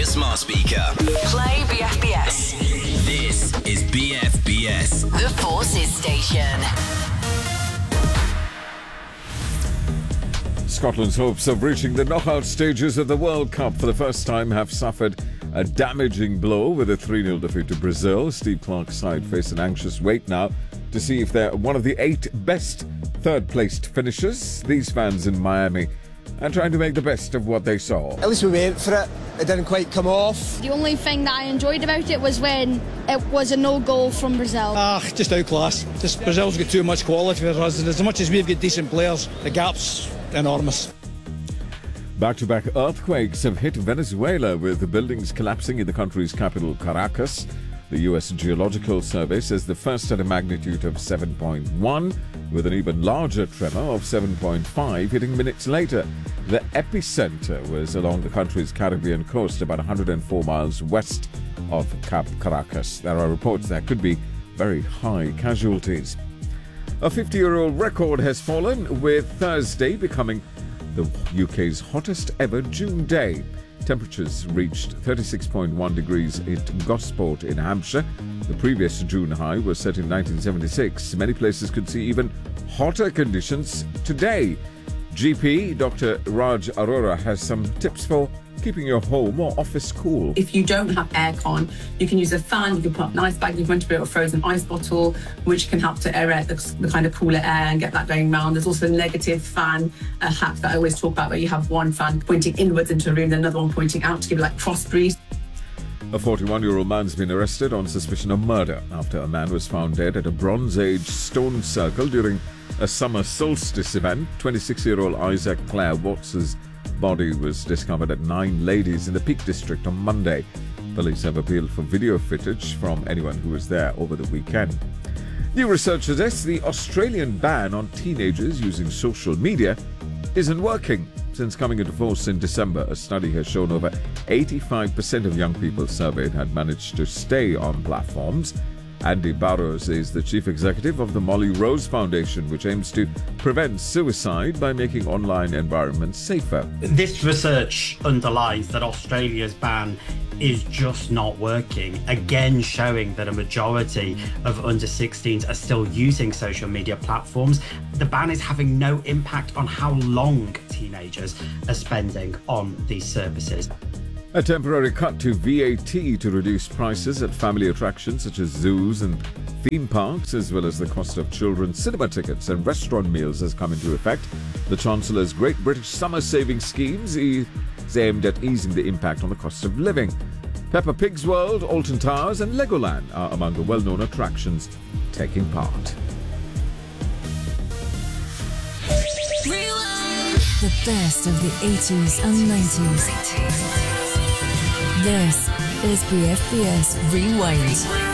your smart speaker. Play BFBS. This is BFBS. The Forces Station. Scotland's hopes of reaching the knockout stages of the World Cup for the first time have suffered a damaging blow with a 3-0 defeat to Brazil. Steve Clarke's side face an anxious wait now to see if they're one of the 8 best third-placed finishers. These fans in Miami are trying to make the best of what they saw. At least we went for it. It didn't quite come off. The only thing that I enjoyed about it was when it was a no-goal from Brazil. Just outclass. Just Brazil's got too much quality for us, and as much as we've got decent players, the gap's enormous. Back-to-back earthquakes have hit Venezuela, with the buildings collapsing in the country's capital, Caracas. The U.S. Geological Survey says the first had a magnitude of 7.1, with an even larger tremor of 7.5 hitting minutes later. The epicenter was along the country's Caribbean coast, about 104 miles west of Cap Caracas. There are reports there could be very high casualties. A 50-year-old record has fallen, with Thursday becoming the UK's hottest ever June day. Temperatures reached 36.1 degrees at Gosport in Hampshire. The previous June high was set in 1976. Many places could see even hotter conditions today. GP Dr. Raj Arora has some tips for keeping your home or office cool. If you don't have aircon, you can use a fan, you can put an ice bag in front of it or a frozen ice bottle, which can help to aerate the kind of cooler air and get that going round. There's also a negative fan hack that I always talk about, where you have one fan pointing inwards into a room, then another one pointing out to give like cross breeze. A 41-year-old man's been arrested on suspicion of murder after a man was found dead at a Bronze Age stone circle during a summer solstice event. 26-year-old Isaac Clare Watts' body was discovered at 9 Ladies in the Peak District on Monday. Police have appealed for video footage from anyone who was there over the weekend. New research suggests the Australian ban on teenagers using social media isn't working. Since coming into force in December, a study has shown over 85% of young people surveyed had managed to stay on platforms. Andy Barrows is the chief executive of the Molly Rose Foundation, which aims to prevent suicide by making online environments safer. This research underlines that Australia's ban is just not working, again showing that a majority of under 16s are still using social media platforms. The ban is having no impact on how long teenagers are spending on these services. A temporary cut to VAT to reduce prices at family attractions such as zoos and theme parks, as well as the cost of children's cinema tickets and restaurant meals, has come into effect. The Chancellor's Great British Summer Savings Schemes is aimed at easing the impact on the cost of living. Peppa Pig's World, Alton Towers and Legoland are among the well-known attractions taking part. The best of the 80s and 90s. This is BFBS Rewind.